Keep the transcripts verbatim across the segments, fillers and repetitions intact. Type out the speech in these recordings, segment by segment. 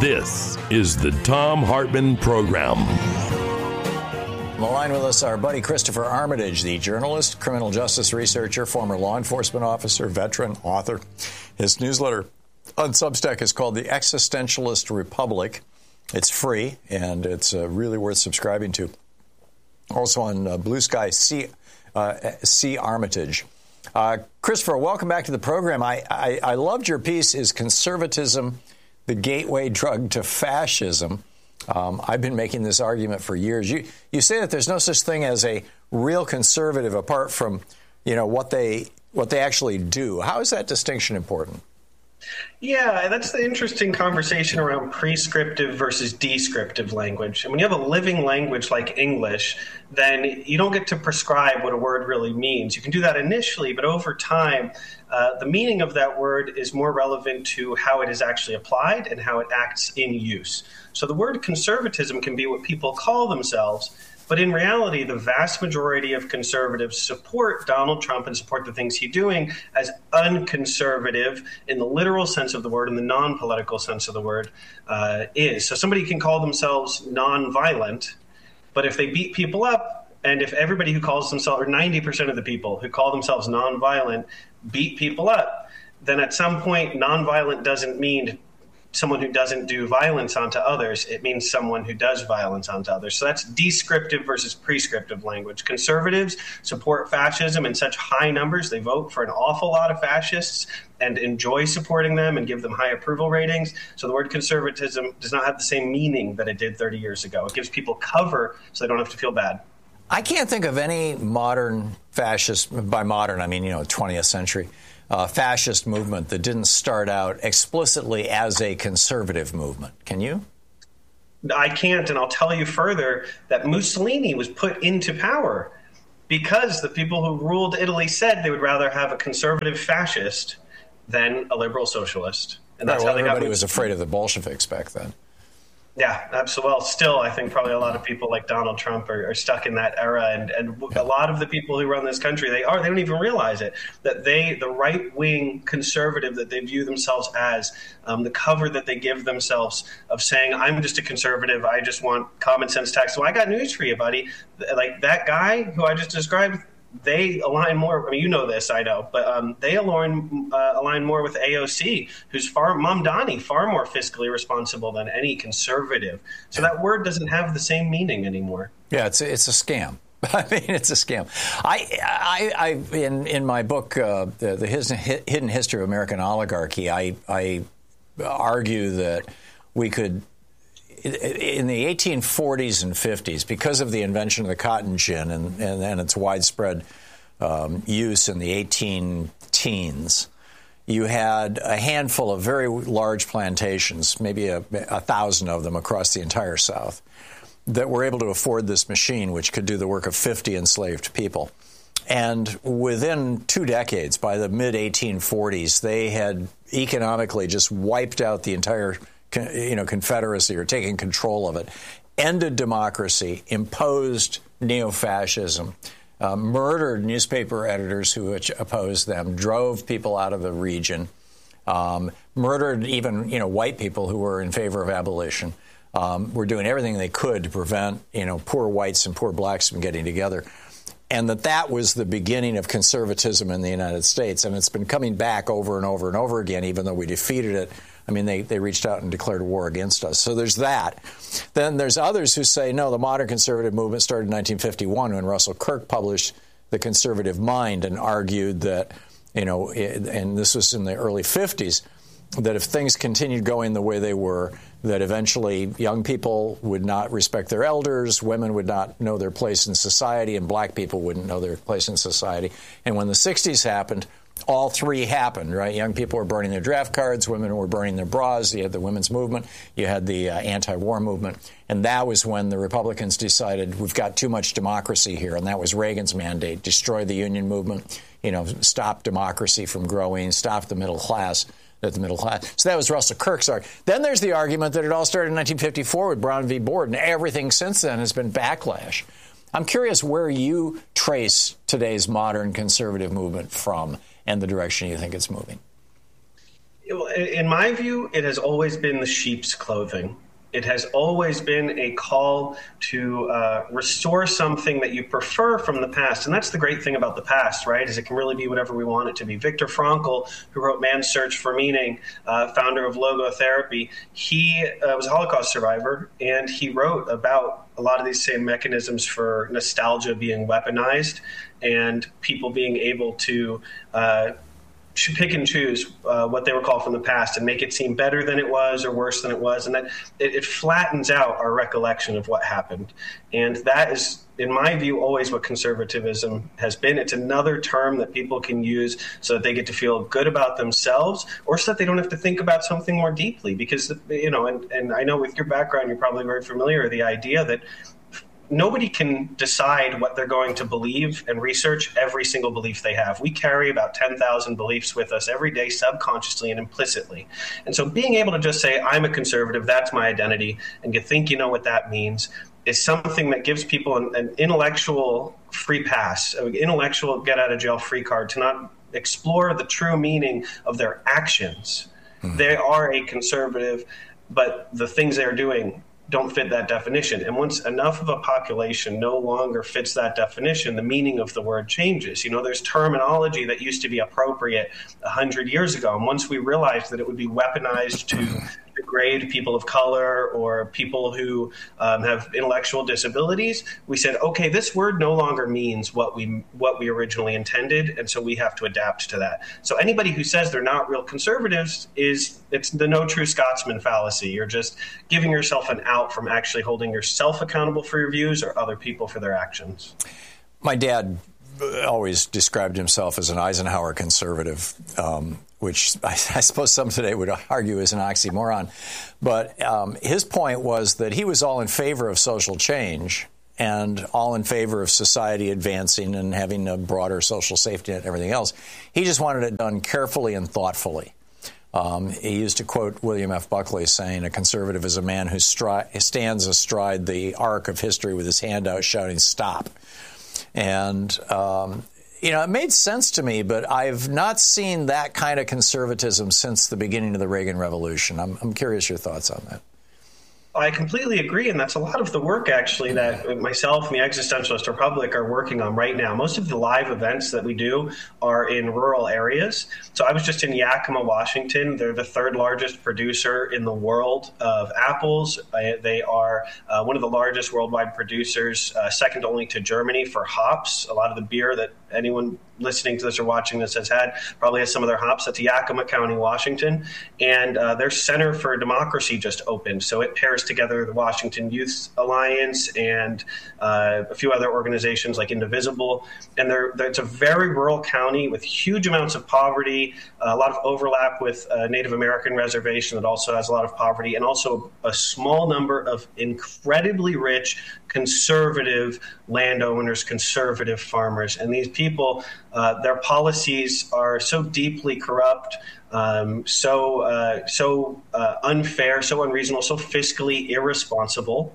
This is the Thom Hartmann Program. On the line with us, our buddy Christopher Armitage, the journalist, criminal justice researcher, former law enforcement officer, veteran, author. His newsletter on Substack is called The Existentialist Republic. It's free, and it's uh, really worth subscribing to. Also on uh, Blue Sky, C, uh, C. Armitage. Uh, Christopher, welcome back to the program. I, I, I loved your piece, Is Conservatism the Gateway Drug to Fascism? Um, I've been making this argument for years. You you say that there's no such thing as a real conservative apart from, you know, what they what they actually do. How is that distinction important? Yeah, that's the interesting conversation around prescriptive versus descriptive language. And when you have a living language like English, then you don't get to prescribe what a word really means. You can do that initially, but over time, uh, the meaning of that word is more relevant to how it is actually applied and how it acts in use. So the word conservatism can be what people call themselves, but in reality, the vast majority of conservatives support Donald Trump and support the things he's doing as unconservative in the literal sense of the word and the non-political sense of the word uh, is. So somebody can call themselves non-violent, but if they beat people up, and if everybody who calls themselves, or ninety percent of the people who call themselves non-violent beat people up, then at some point, non-violent doesn't mean someone who doesn't do violence onto others. It means someone who does violence onto others. So that's descriptive versus prescriptive language. Conservatives support fascism in such high numbers. They vote for an awful lot of fascists and enjoy supporting them and give them high approval ratings. So the word conservatism does not have the same meaning that it did thirty years ago. It gives people cover so they don't have to feel bad. I can't think of any modern fascist, by modern I mean, you know, twentieth century, Uh, fascist movement that didn't start out explicitly as a conservative movement. Can you? I can't, and I'll tell you further that Mussolini was put into power because the people who ruled Italy said they would rather have a conservative fascist than a liberal socialist. And that's right, well, how they everybody got was afraid of the Bolsheviks back then. Yeah, absolutely. Well, still, I think probably a lot of people like Donald Trump are, are stuck in that era. And, and yeah. a lot of the people who run this country, they are, they don't even realize it, that they, the right-wing conservative that they view themselves as, um, the cover that they give themselves of saying, I'm just a conservative, I just want common sense tax. So I got news for you, buddy. Like that guy who I just described, they align more. I mean, you know this, I know, but um, they align uh, align more with A O C, who's far Mamdani, far more fiscally responsible than any conservative. So that word doesn't have the same meaning anymore. Yeah, it's a, it's a scam. I mean, it's a scam. I, I, I in in my book, uh, the, the Hidden History of American Oligarchy, I I argue that we could. In the eighteen forties and fifties, because of the invention of the cotton gin and, and, and its widespread um, use in the eighteen teens, you had a handful of very large plantations, maybe a, a thousand of them across the entire South, that were able to afford this machine, which could do the work of fifty enslaved people. And within two decades, by the mid eighteen forties, they had economically just wiped out the entire you know, Confederacy, or taking control of it, ended democracy, imposed neo-fascism, uh, murdered newspaper editors who opposed them, drove people out of the region, um, murdered even, you know, white people who were in favor of abolition. Um, were doing everything they could to prevent, you know, poor whites and poor blacks from getting together. And that that was the beginning of conservatism in the United States. And it's been coming back over and over and over again, even though we defeated it. I mean, they, they reached out and declared war against us. So there's that. Then there's others who say, no, the modern conservative movement started in nineteen fifty-one when Russell Kirk published The Conservative Mind and argued that, you know, and this was in the early fifties, that if things continued going the way they were, that eventually young people would not respect their elders, women would not know their place in society, and black people wouldn't know their place in society. And when the sixties happened, all three happened, right? Young people were burning their draft cards, women were burning their bras, you had the women's movement, you had the uh, anti-war movement, and that was when the Republicans decided we've got too much democracy here, and that was Reagan's mandate, destroy the union movement, you know, stop democracy from growing, stop the middle class. At the middle class. So that was Russell Kirk's argument. Then there's the argument that it all started in nineteen fifty-four with Brown v. Board, and everything since then has been backlash. I'm curious where you trace today's modern conservative movement from and the direction you think it's moving. in my view, it has always been the sheep's clothing. It has always been a call to uh, restore something that you prefer from the past. And that's the great thing about the past, right, is it can really be whatever we want it to be. Viktor Frankl, who wrote Man's Search for Meaning, uh, founder of logotherapy, he uh, was a Holocaust survivor, and he wrote about a lot of these same mechanisms for nostalgia being weaponized and people being able to uh, should pick and choose uh, what they recall from the past and make it seem better than it was or worse than it was. And that it, it flattens out our recollection of what happened. And that is, in my view, always what conservatism has been. It's another term that people can use so that they get to feel good about themselves, or so that they don't have to think about something more deeply. Because, you know, and, and I know with your background, you're probably very familiar with the idea that nobody can decide what they're going to believe and research every single belief they have. We carry about ten thousand beliefs with us every day, subconsciously and implicitly. And so being able to just say, I'm a conservative, that's my identity, and you think you know what that means, is something that gives people an, an intellectual free pass, an intellectual get-out-of-jail-free card to not explore the true meaning of their actions. Mm-hmm. They are a conservative, but the things they're doing don't fit that definition. And once enough of a population no longer fits that definition, the meaning of the word changes. You know, there's terminology that used to be appropriate one hundred years ago. And once we realized that it would be weaponized to degrade people of color or people who um, have intellectual disabilities, we said, okay, this word no longer means what we what we originally intended, and so we have to adapt to that. So anybody who says they're not real conservatives is it's the no true Scotsman fallacy. You're just giving yourself an out from actually holding yourself accountable for your views or other people for their actions. My dad always described himself as an Eisenhower conservative, um, which I, I suppose some today would argue is an oxymoron. But um, his point was that he was all in favor of social change and all in favor of society advancing and having a broader social safety net and everything else. He just wanted it done carefully and thoughtfully. Um, he used to quote William F. Buckley saying, a conservative is a man who stri- stands astride the arc of history with his hand out shouting, stop. And, um, you know, it made sense to me, but I've not seen that kind of conservatism since the beginning of the Reagan Revolution. I'm, I'm curious your thoughts on that. I completely agree, and that's a lot of the work, actually, that myself and the Existentialist Republic are working on right now. Most of the live events that we do are in rural areas. So I was just in Yakima, Washington. They're the third largest producer in the world of apples. They are uh, one of the largest worldwide producers, uh, second only to Germany for hops. A lot of the beer that anyone listening to this or watching this has had probably has some of their hops. That's Yakima County, Washington. And uh, their Center for Democracy just opened. So it pairs together the Washington Youth Alliance and uh, a few other organizations like Indivisible. And they're, they're, it's a very rural county with huge amounts of poverty, uh, a lot of overlap with a Native American reservation that also has a lot of poverty, and also a small number of incredibly rich conservative landowners, conservative farmers. And these people, uh, their policies are so deeply corrupt, um, so uh, so uh, unfair, so unreasonable, so fiscally irresponsible.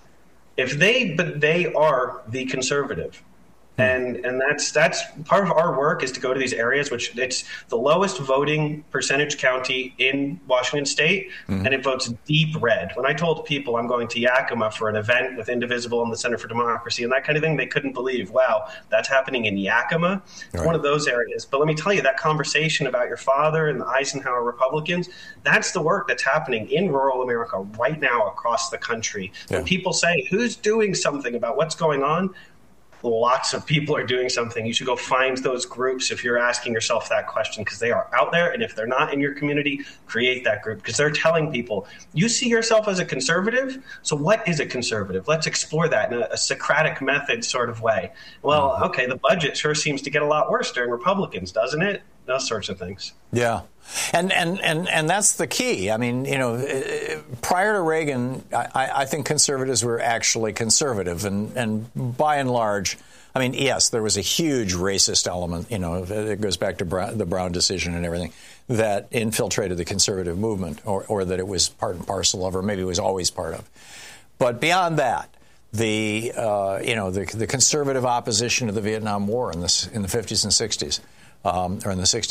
If they, but they are the conservative. And and that's that's part of our work is to go to these areas, which it's the lowest voting percentage county in Washington State, mm-hmm. and it votes deep red. When I told people I'm going to Yakima for an event with Indivisible and the Center for Democracy and that kind of thing, they couldn't believe, wow, that's happening in Yakima. It's right. One of those areas. But let me tell you, that conversation about your father and the Eisenhower Republicans, that's the work that's happening in rural America right now across the country. Yeah. When people say, who's doing something about what's going on? Lots of people are doing something. You should go find those groups if you're asking yourself that question, because they are out there. And if they're not in your community, create that group, because they're telling people, you see yourself as a conservative. So what is a conservative? Let's explore that in a, a Socratic method sort of way. Well, okay, the budget sure seems to get a lot worse during Republicans, doesn't it? Those sorts of things. Yeah. And and, and, and that's the key. I mean, you know, prior to Reagan, I, I think conservatives were actually conservative. And, and by and large, I mean, yes, there was a huge racist element, you know, it goes back to Brown, the Brown decision and everything, that infiltrated the conservative movement, or, or that it was part and parcel of, or maybe it was always part of. But beyond that, the, uh, you know, the, the conservative opposition to the Vietnam War in the, in the fifties and sixties, um, or in the sixties,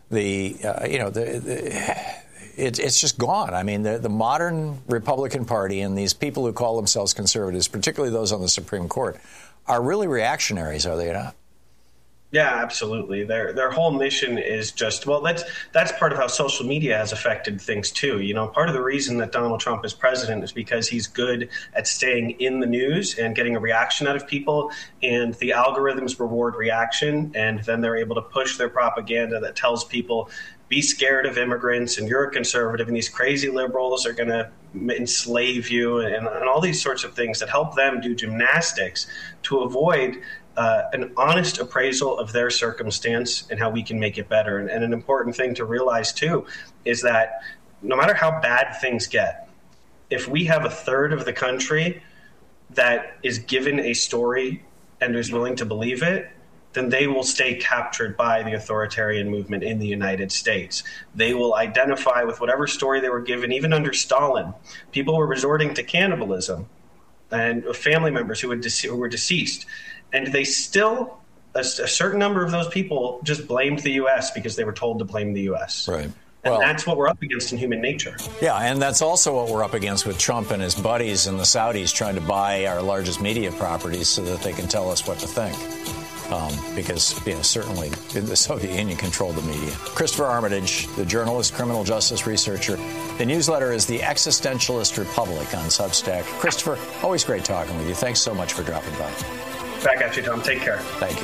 the uh, you know the, the it, it's just gone. I mean, the, the modern Republican Party and these people who call themselves conservatives, particularly those on the Supreme Court, are really reactionaries, are they not? Yeah, absolutely. Their their whole mission is just, well, that's that's part of how social media has affected things too. You know, part of the reason that Donald Trump is president is because he's good at staying in the news and getting a reaction out of people, and the algorithms reward reaction, and then they're able to push their propaganda that tells people, be scared of immigrants, and you're a conservative, and these crazy liberals are going to enslave you, and, and all these sorts of things that help them do gymnastics to avoid Uh, an honest appraisal of their circumstance and how we can make it better. And, and an important thing to realize, too, is that no matter how bad things get, if we have a third of the country that is given a story and is willing to believe it, then they will stay captured by the authoritarian movement in the United States. They will identify with whatever story they were given. Even under Stalin, people were resorting to cannibalism and family members who, had dece- who were deceased. And they still, a, a certain number of those people just blamed the U S because they were told to blame the U S. Right. And well, that's what we're up against in human nature. Yeah, and that's also what we're up against with Trump and his buddies and the Saudis trying to buy our largest media properties so that they can tell us what to think. Um, because, you know, certainly the Soviet Union controlled the media. Christopher Armitage, the journalist, criminal justice researcher. The newsletter is The Existentialist Republic on Substack. Christopher, always great talking with you. Thanks so much for dropping by. Back at you, Tom. Take care. Thank you.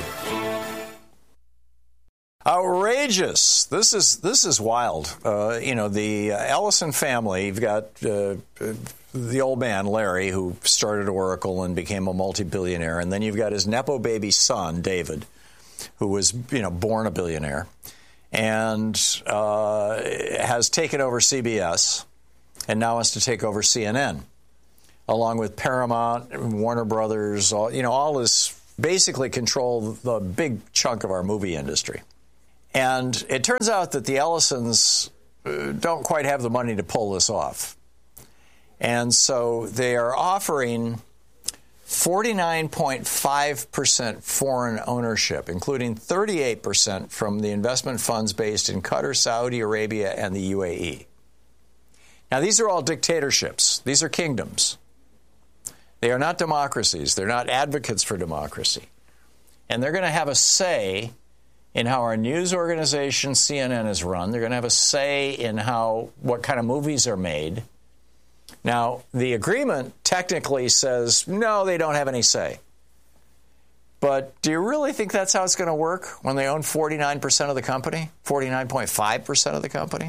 Outrageous. This is this is wild. Uh, you know, the uh, Ellison family, you've got uh, the old man, Larry, who started Oracle and became a multi-billionaire. And then you've got his Nepo baby son, David, who was, you know, born a billionaire and uh, has taken over C B S and now wants to take over C N N, along with Paramount, Warner Brothers, all, you know, all this, basically control the big chunk of our movie industry. And it turns out that the Ellisons uh, don't quite have the money to pull this off. And so they are offering forty-nine point five percent foreign ownership, including thirty-eight percent from the investment funds based in Qatar, Saudi Arabia, and the U A E. Now, these are all dictatorships. These are kingdoms. They are not democracies. They're not advocates for democracy. And they're going to have a say in how our news organization, C N N, is run. They're going to have a say in how what kind of movies are made. Now, the agreement technically says, no, they don't have any say. But do you really think that's how it's going to work when they own forty-nine percent of the company, forty-nine point five percent of the company?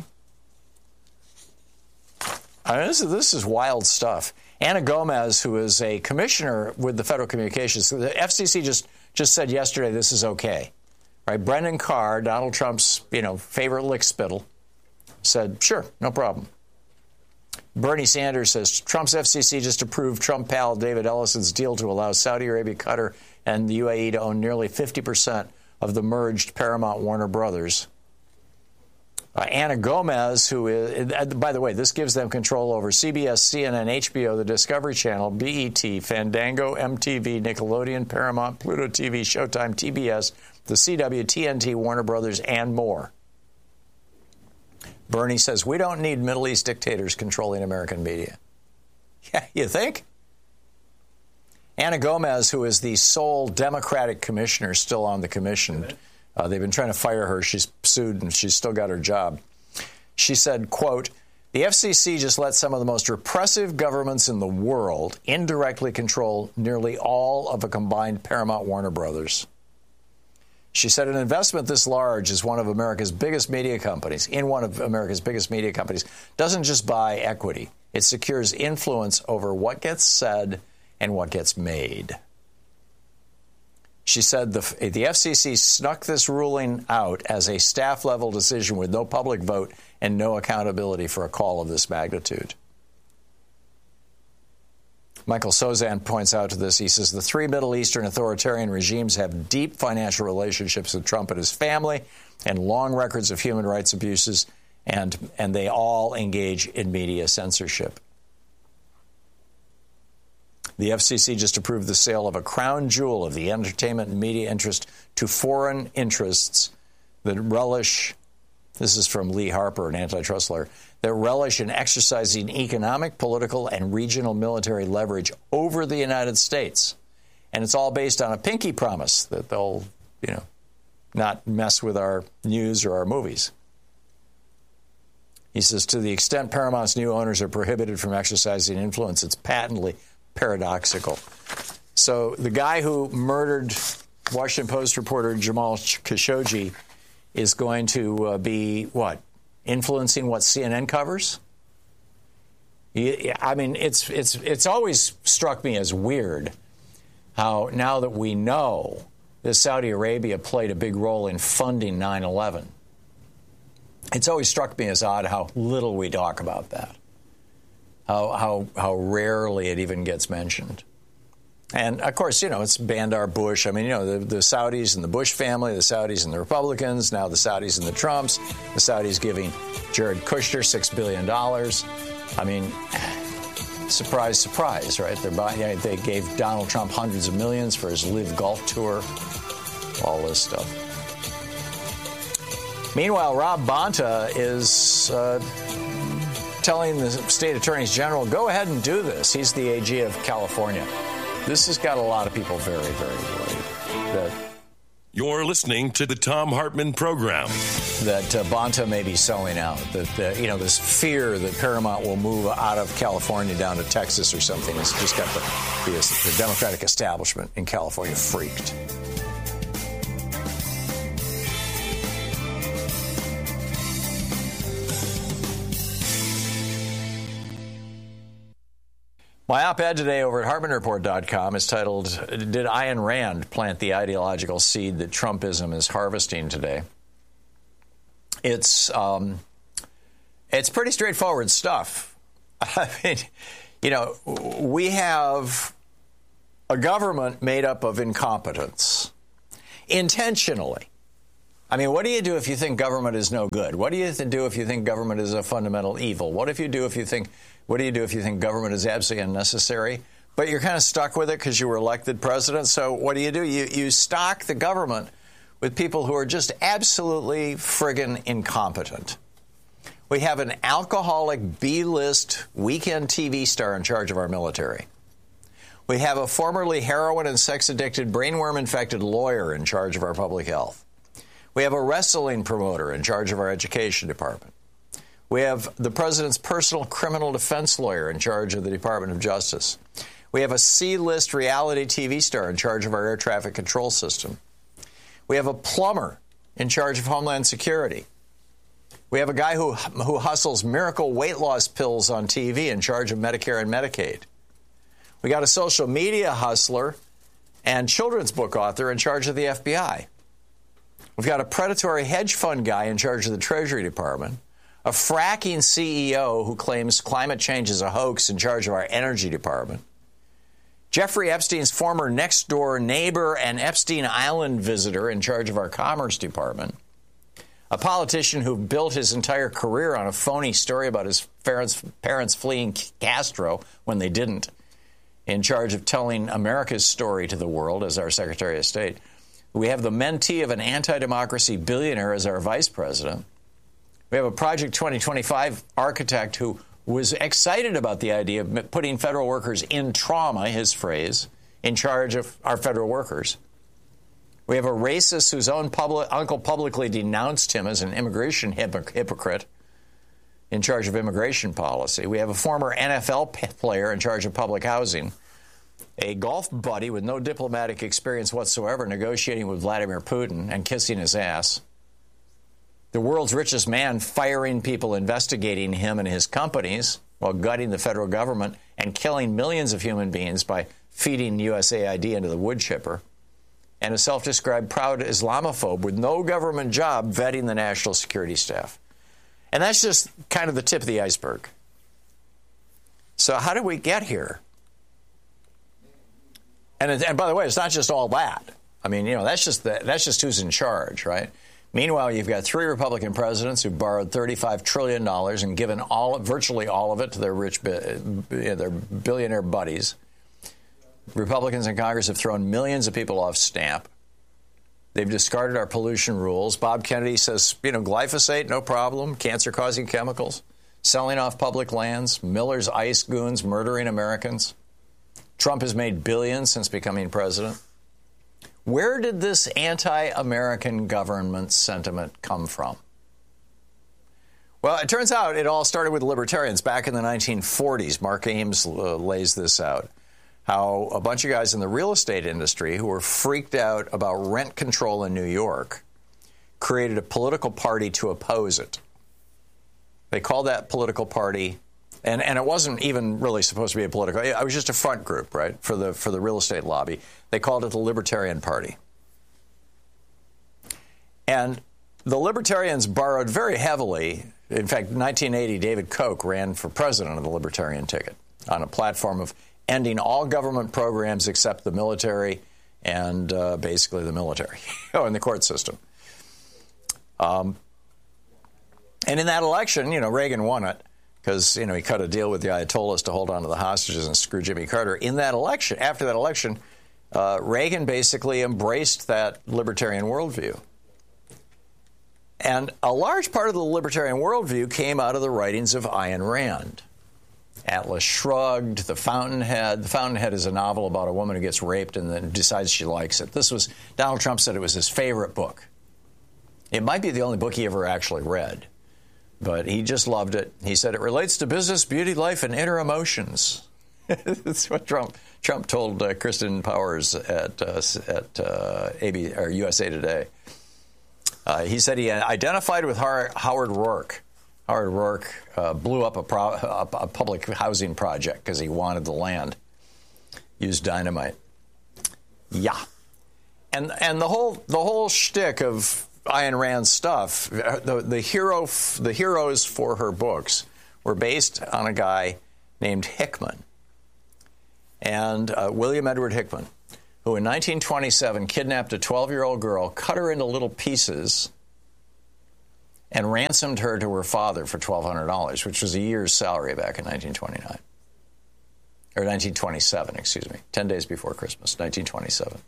I mean, this is, this is wild stuff. Anna Gomez, who is a commissioner with the Federal Communications, the F C C just, just said yesterday this is okay. Right? Brendan Carr, Donald Trump's, you know, favorite lickspittle, said, sure, no problem. Bernie Sanders says Trump's F C C just approved Trump pal David Ellison's deal to allow Saudi Arabia, Qatar, and the U A E to own nearly fifty percent of the merged Paramount Warner Brothers. Uh, Anna Gomez, who is, uh, by the way, this gives them control over C B S, C N N, H B O, the Discovery Channel, B E T, Fandango, M T V, Nickelodeon, Paramount, Pluto T V, Showtime, T B S, the C W, T N T, Warner Brothers, and more. Bernie says, we don't need Middle East dictators controlling American media. Yeah, you think? Anna Gomez, who is the sole Democratic commissioner still on the commission, uh, they've been trying to fire her. She's sued and she's still got her job. She said, quote, the F C C just let some of the most repressive governments in the world indirectly control nearly all of a combined Paramount Warner Brothers. She said an investment this large is one of America's biggest media companies, in one of America's biggest media companies, doesn't just buy equity. It secures influence over what gets said and what gets made. She said the, the F C C snuck this ruling out as a staff-level decision with no public vote and no accountability for a call of this magnitude. Michael Sozan points out to this. He says the three Middle Eastern authoritarian regimes have deep financial relationships with Trump and his family and long records of human rights abuses, and, and they all engage in media censorship. The F C C just approved the sale of a crown jewel of the entertainment and media interest to foreign interests that relish this is from Lee Harper, an antitrust lawyer, that relish in exercising economic, political, and regional military leverage over the United States. And it's all based on a pinky promise that they'll, you know, not mess with our news or our movies. He says, to the extent Paramount's new owners are prohibited from exercising influence, it's patently paradoxical. So the guy who murdered Washington Post reporter Jamal Khashoggi is going to uh, be, what, influencing what C N N covers? I mean, it's it's it's always struck me as weird how now that we know that Saudi Arabia played a big role in funding nine eleven, it's always struck me as odd how little we talk about that, how how how rarely it even gets mentioned. And, of course, you know, it's Bandar Bush. I mean, you know, the, the Saudis and the Bush family, the Saudis and the Republicans, now the Saudis and the Trumps, the Saudis giving Jared Kushner six billion dollars. I mean, surprise, surprise, right? They're buying, you know, they gave Donald Trump hundreds of millions for his Live Golf Tour, all this stuff. Meanwhile, Rob Bonta is uh, telling the state attorneys general, go ahead and do this. He's the A G of California. This has got a lot of people very, very worried that you're listening to the Thom Hartmann Program. That uh, Bonta may be selling out. That uh, you know, this fear that Paramount will move out of California down to Texas or something has just got the, the, the Democratic establishment in California freaked. My op-ed today over at Hartmann Report dot com is titled, Did Ayn Rand Plant the Ideological Seed That Trumpism is Harvesting Today? It's, um, it's pretty straightforward stuff. I mean, you know, we have a government made up of incompetence, intentionally. I mean, what do you do if you think government is no good? What do you do if you think government is a fundamental evil? What if you do if you think, what do you do if you think government is absolutely unnecessary? But you're kind of stuck with it because you were elected president. So what do you do? You you stock the government with people who are just absolutely friggin' incompetent. We have an alcoholic B-list weekend T V star in charge of our military. We have a formerly heroin and sex-addicted, brainworm-infected lawyer in charge of our public health. We have a wrestling promoter in charge of our education department. We have the president's personal criminal defense lawyer in charge of the Department of Justice. We have a C-list reality T V star in charge of our air traffic control system. We have a plumber in charge of Homeland Security. We have a guy who, who hustles miracle weight loss pills on T V in charge of Medicare and Medicaid. We got a social media hustler and children's book author in charge of the F B I. We've got a predatory hedge fund guy in charge of the Treasury Department, a fracking C E O who claims climate change is a hoax in charge of our Energy Department, Jeffrey Epstein's former next-door neighbor and Epstein Island visitor in charge of our Commerce Department, a politician who built his entire career on a phony story about his parents, parents fleeing Castro when they didn't, in charge of telling America's story to the world as our Secretary of State. We have the mentee of an anti-democracy billionaire as our vice president. We have a Project twenty twenty-five architect who was excited about the idea of putting federal workers in trauma, his phrase, in charge of our federal workers. We have a racist whose own public, uncle publicly denounced him as an immigration hypocr- hypocrite in charge of immigration policy. We have a former N F L player in charge of public housing, a golf buddy with no diplomatic experience whatsoever negotiating with Vladimir Putin and kissing his ass, the world's richest man firing people investigating him and his companies while gutting the federal government and killing millions of human beings by feeding U S A I D into the wood chipper, and a self-described proud Islamophobe with no government job vetting the national security staff. And that's just kind of the tip of the iceberg. So how did we get here? And, and by the way, it's not just all that. I mean, you know, that's just the, that's just who's in charge, right? Meanwhile, you've got three Republican presidents who borrowed thirty-five trillion dollars and given all, virtually all of it to their rich, their billionaire buddies. Republicans in Congress have thrown millions of people off stamp. They've discarded our pollution rules. Bob Kennedy says, you know, glyphosate, no problem, cancer-causing chemicals, selling off public lands, Miller's ice goons murdering Americans. Trump has made billions since becoming president. Where did this anti-American government sentiment come from? Well, it turns out it all started with libertarians back in the nineteen forties. Mark Ames uh, lays this out, how a bunch of guys in the real estate industry who were freaked out about rent control in New York created a political party to oppose it. They called that political party, and, and it wasn't even really supposed to be a political, it was just a front group, right, for the, for the real estate lobby. They called it the Libertarian Party. And the Libertarians borrowed very heavily. In fact, in nineteen eighty, David Koch ran for president of the Libertarian ticket on a platform of ending all government programs except the military and uh, basically the military oh, and the court system. Um, and in that election, you know, Reagan won it because, you know, he cut a deal with the Ayatollahs to hold on to the hostages and screw Jimmy Carter. In that election, after that election, uh, Reagan basically embraced that libertarian worldview. And a large part of the libertarian worldview came out of the writings of Ayn Rand. Atlas Shrugged, The Fountainhead. The Fountainhead is a novel about a woman who gets raped and then decides she likes it. This was, Donald Trump said it was his favorite book. It might be the only book he ever actually read, but he just loved it. He said it relates to business, beauty, life, and inner emotions. That's what Trump Trump told uh, Kristen Powers at uh, at uh, A B or U S A Today. Uh, he said he identified with Har- Howard Rourke. Howard Rourke uh, blew up a, pro- a, a public housing project because he wanted the land. Used dynamite. Yeah, and and the whole the whole shtick of Ayn Rand's stuff, the the hero the heroes for her books were based on a guy named Hickman, and uh, William Edward Hickman, who in nineteen twenty-seven kidnapped a twelve-year-old girl, cut her into little pieces, and ransomed her to her father for twelve hundred dollars, which was a year's salary back in nineteen twenty-nine. Or nineteen twenty-seven, excuse me, ten days before Christmas, nineteen twenty-seven.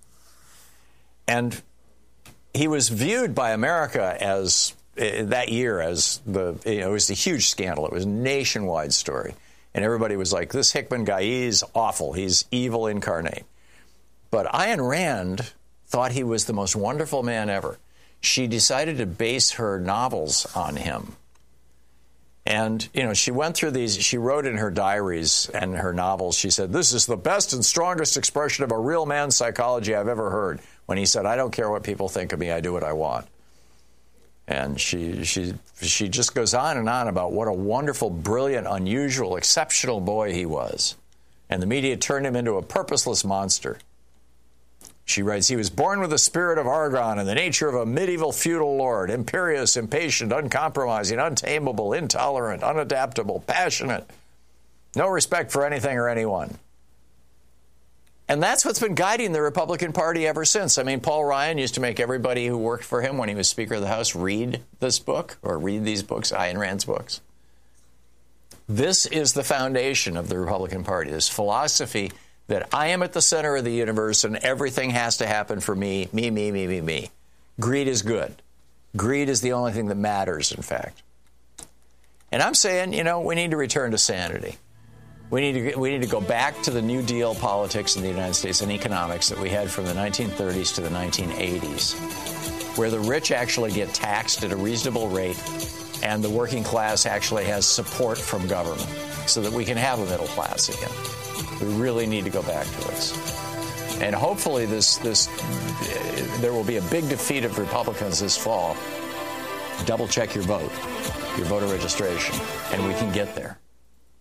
And he was viewed by America as, uh, that year, as the, you know, it was a huge scandal. It was a nationwide story. And everybody was like, this Hickman guy, he's awful. He's evil incarnate. But Ayn Rand thought he was the most wonderful man ever. She decided to base her novels on him. And, you know, she went through these, she wrote in her diaries and her novels, she said, this is the best and strongest expression of a real man's psychology I've ever heard. When he said, I don't care what people think of me, I do what I want. And she she she just goes on and on about what a wonderful, brilliant, unusual, exceptional boy he was. And the media turned him into a purposeless monster. She writes, he was born with the spirit of Argon and the nature of a medieval feudal lord, imperious, impatient, uncompromising, untamable, intolerant, unadaptable, passionate, no respect for anything or anyone. And that's what's been guiding the Republican Party ever since. I mean, Paul Ryan used to make everybody who worked for him when he was Speaker of the House read this book or read these books, Ayn Rand's books. This is the foundation of the Republican Party, this philosophy that I am at the center of the universe and everything has to happen for me, me, me, me, me, me. Greed is good. Greed is the only thing that matters, in fact. And I'm saying, you know, we need to return to sanity. We need to we need to go back to the New Deal politics in the United States and economics that we had from the nineteen thirties to the nineteen eighties, where the rich actually get taxed at a reasonable rate and the working class actually has support from government so that we can have a middle class again. We really need to go back to this. And hopefully this this there will be a big defeat of Republicans this fall. Double check your vote, your voter registration, and we can get there.